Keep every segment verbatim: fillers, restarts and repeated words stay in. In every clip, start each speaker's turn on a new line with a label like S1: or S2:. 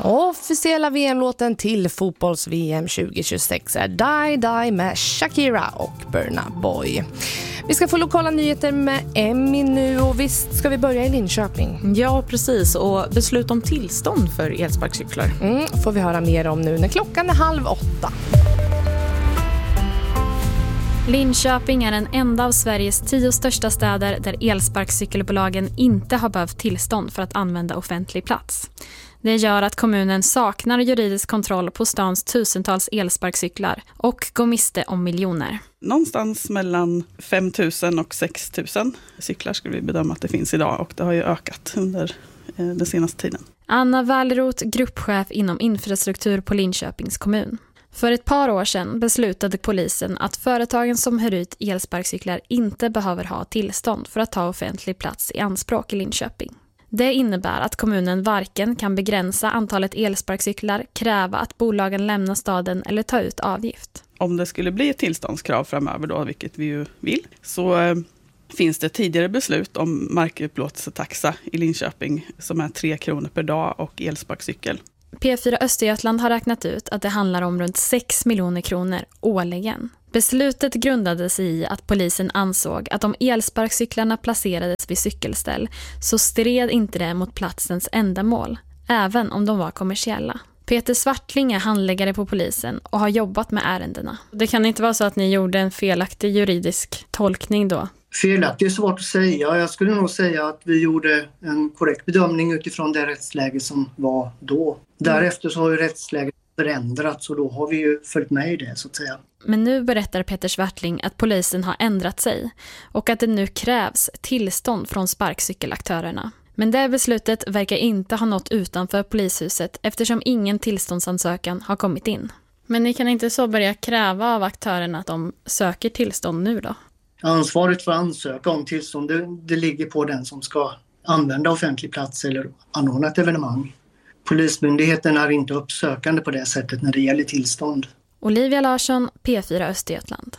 S1: Officiella V M-låten till fotbolls-V M tjugo tjugosex är Die Die med Shakira och Burna Boy. Vi ska få lokala nyheter med Emmy nu, och visst ska vi börja i Linköping.
S2: Ja, precis. Och beslut om tillstånd för elsparkcyklar.
S1: Mm, får vi höra mer om nu när klockan är halv åtta.
S3: Linköping är den enda av Sveriges tio största städer där elsparkcykelbolagen inte har behövt tillstånd för att använda offentlig plats. Det gör att kommunen saknar juridisk kontroll på stans tusentals elsparkcyklar och går miste om miljoner.
S4: Någonstans mellan fem tusen och sex tusen cyklar skulle vi bedöma att det finns idag, och det har ju ökat under eh, den senaste tiden.
S3: Anna Wallroth, gruppchef inom infrastruktur på Linköpings kommun. För ett par år sedan beslutade polisen att företagen som hyr ut elsparkcyklar inte behöver ha tillstånd för att ta offentlig plats i anspråk i Linköping. Det innebär att kommunen varken kan begränsa antalet elsparkcyklar, kräva att bolagen lämnar staden eller ta ut avgift.
S4: Om det skulle bli ett tillståndskrav framöver då, vilket vi ju vill, så eh, finns det tidigare beslut om markupplåtelsetaxa i Linköping som är tre kronor per dag och elsparkcykel.
S3: P fyra Östergötland har räknat ut att det handlar om runt sex miljoner kronor årligen. Beslutet grundades i att polisen ansåg att om elsparkcyklarna placerades vid cykelställ så stred inte det mot platsens ändamål, även om de var kommersiella. Peter Svartling är handläggare på polisen och har jobbat med ärendena. Det kan inte vara så att ni gjorde en felaktig juridisk tolkning då?
S5: Felaktigt är svårt att säga. Jag skulle nog säga att vi gjorde en korrekt bedömning utifrån det rättsläge som var då. Därefter så har ju rättsläget förändrats, och då har vi ju följt med i det så att säga.
S3: Men nu berättar Peter Svartling att polisen har ändrat sig och att det nu krävs tillstånd från sparkcykelaktörerna. Men det beslutet verkar inte ha nått utanför polishuset eftersom ingen tillståndsansökan har kommit in. Men ni kan inte så börja kräva av aktörerna att de söker tillstånd nu då?
S5: Ansvaret för att ansöka om tillstånd det, det ligger på den som ska använda offentlig plats eller anordna ett evenemang. Polismyndigheten är inte uppsökande på det sättet när det gäller tillstånd.
S3: Olivia Larsson, P fyra Östergötland.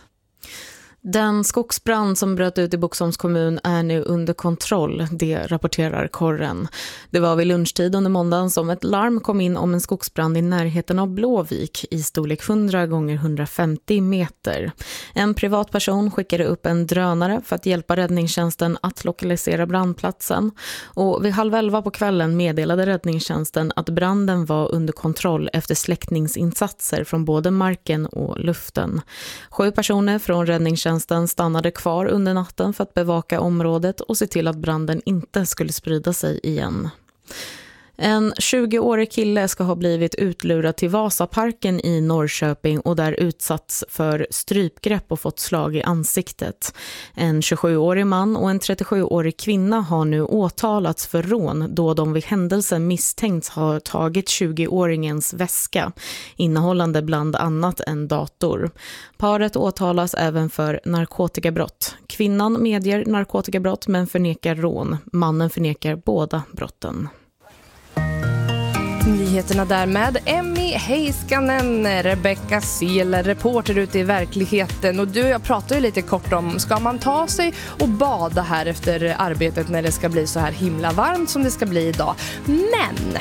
S2: Den skogsbrand som bröt ut i Boxholms kommun är nu under kontroll, det rapporterar Korren. Det var vid lunchtid under måndagen som ett larm kom in om en skogsbrand i närheten av Blåvik i storlek hundra gånger hundrafemtio meter. En privatperson skickade upp en drönare för att hjälpa räddningstjänsten att lokalisera brandplatsen. Och vid halv elva på kvällen meddelade räddningstjänsten att branden var under kontroll efter släckningsinsatser från både marken och luften. Sju personer från räddningstjänsten Den stannade kvar under natten för att bevaka området och se till att branden inte skulle sprida sig igen. En tjugoårig kille ska ha blivit utlurad till Vasaparken i Norrköping och där utsatts för strypgrepp och fått slag i ansiktet. En tjugosjuårig man och en trettiosjuårig kvinna har nu åtalats för rån då de vid händelsen misstänkts ha tagit tjugoåringens väska, innehållande bland annat en dator. Paret åtalas även för narkotikabrott. Kvinnan medger narkotikabrott men förnekar rån. Mannen förnekar båda brotten.
S1: Nyheterna där med Emmy Heiskanen, Rebecca Seeler, reporter ute i verkligheten. Och du, jag pratade ju lite kort om, ska man ta sig och bada här efter arbetet när det ska bli så här himla varmt som det ska bli idag? Men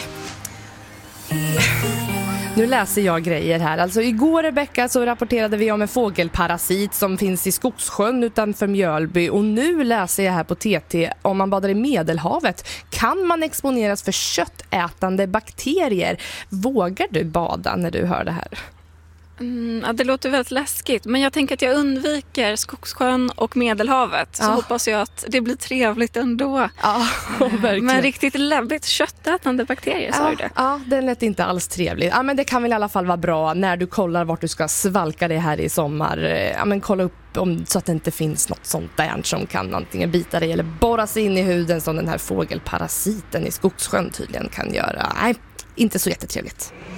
S1: nu läser jag grejer här. Alltså igår, Rebecca, så rapporterade vi om en fågelparasit som finns i Skogssjön utanför Mjölby. Och nu läser jag här på T T, om man badar i Medelhavet kan man exponeras för köttätande bakterier. Vågar du bada när du hör det här?
S6: Mm, ja, det låter väldigt läskigt, men jag tänker att jag undviker Skogssjön och Medelhavet, så
S1: ja.
S6: hoppas jag att det blir trevligt ändå.
S1: Ja, verkligen.
S6: Men riktigt läbbigt köttätande bakterier, sa
S1: ja,
S6: du det?
S1: Ja, den lät inte alls trevligt. Ja, men det kan väl i alla fall vara bra när du kollar vart du ska svalka dig här i sommar. Ja, men kolla upp om, så att det inte finns något sånt där som kan antingen bita dig eller borra sig in i huden som den här fågelparasiten i Skogssjön tydligen kan göra. Nej, inte så jättetrevligt.